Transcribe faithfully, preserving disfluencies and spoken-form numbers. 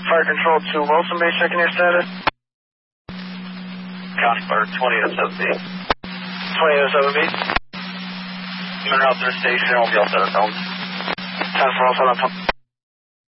Fire Control to Wilson Base, checking your status. County Fire twenty oh seven B. twenty oh seven B. I'm out their station, I'll be all set up home. ten four, all set up home.